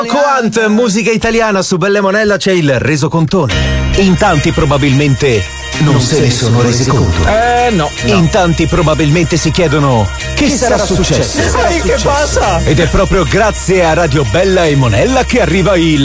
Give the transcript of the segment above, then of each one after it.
Coant, musica italiana, su Bella Monella c'è il resocontone. In tanti probabilmente non se ne sono resi conto. No. In tanti probabilmente si chiedono che sarà successo. Che passa? Ed è proprio grazie a Radio Bella e Monella che arriva il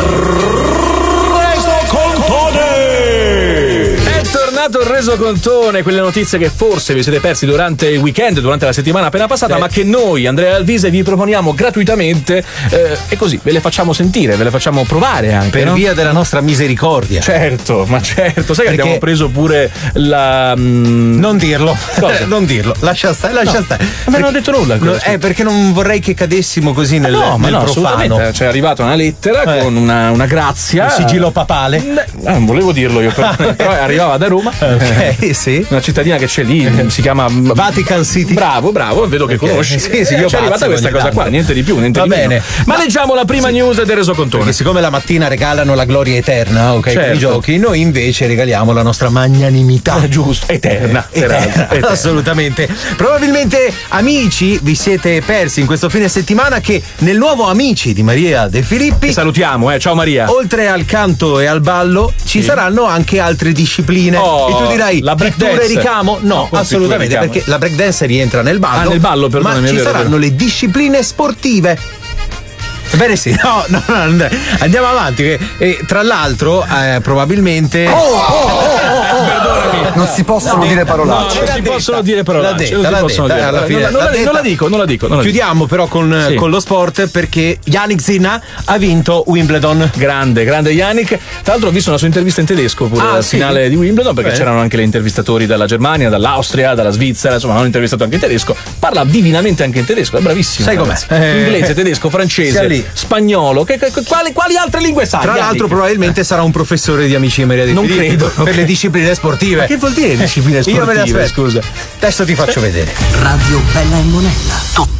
resocontone. È tornato il resocontone, quelle notizie che forse vi siete persi durante il weekend, durante la settimana appena passata, ma che noi, Andrea Alvise, vi proponiamo gratuitamente e così ve le facciamo sentire, ve le facciamo provare anche. Per via della nostra misericordia. Certo, ma certo. Sai che abbiamo preso pure la... Non dirlo. Cosa? Non dirlo. Lascia stare. Ma non ho detto nulla. Perché non vorrei che cadessimo così nel profano. Assolutamente. C'è arrivata una lettera con una grazia. Un sigillo papale. Non volevo dirlo io, però arrivava da Roma. Ok, sì. Una cittadina che c'è lì, si chiama Vatican City. Bravo, vedo che conosci. Sì, io c'è arrivata questa cosa qua, niente di più, niente Va di bene. meno. Ma leggiamo la prima news del resocontone. Perché siccome la mattina regalano la gloria eterna, ok, certo, con i giochi, noi invece regaliamo la nostra magnanimità. Giusto, eterna. Assolutamente. Probabilmente, amici, vi siete persi in questo fine settimana che nel nuovo Amici di Maria De Filippi, che salutiamo, ciao Maria. Oltre al canto e al ballo ci saranno anche altre discipline. E tu dirai, la break dance. E ricamo? No, assolutamente, perché la break dance rientra nel ballo. Nel ballo, perdonami. Ma ci saranno le discipline sportive. Bene, sì, no, andiamo avanti. E tra l'altro, probabilmente. Perdonami. Non si possono dire parolacce. Non si possono dire parolacce. Non la dico. Chiudiamo però con lo sport, perché Yannick Sinner ha vinto Wimbledon. Grande Yannick. Tra l'altro ho visto una sua intervista in tedesco pure al finale di Wimbledon, perché c'erano anche le intervistatori dalla Germania, dall'Austria, dalla Svizzera, insomma hanno intervistato anche in tedesco. Parla divinamente anche in tedesco, è bravissimo. Sai com'è? Inglese, tedesco, francese, spagnolo. Quali altre lingue sai? Tra l'altro probabilmente sarà un professore di Amici di Maria De Filippi. Non credo. Per le discipline sportive. Ma che vuol dire discipline sportive? Io me le aspetto. Scusa. Adesso ti faccio vedere. Radio Bella e Monella.